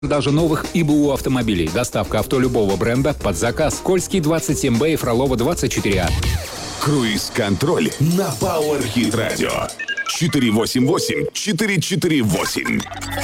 Даже новых ИБУ автомобилей. Доставка авто любого бренда под заказ. Кольский 27Б и Фролова 24А. Круиз-контроль на Power Hit Radio. 488-448.